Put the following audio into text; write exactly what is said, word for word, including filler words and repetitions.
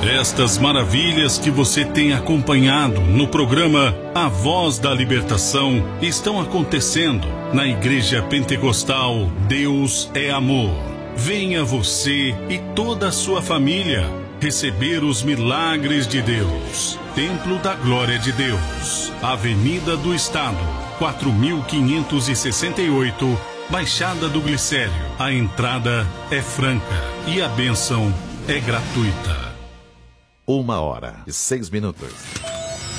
Estas maravilhas que você tem acompanhado no programa A Voz da Libertação estão acontecendo na Igreja Pentecostal Deus é Amor. Venha você e toda a sua família receber os milagres de Deus. Templo da Glória de Deus, Avenida do Estado, quatro mil quinhentos e sessenta e oito, Baixada do Glicério. A entrada é franca e a bênção é gratuita. Uma hora e seis minutos.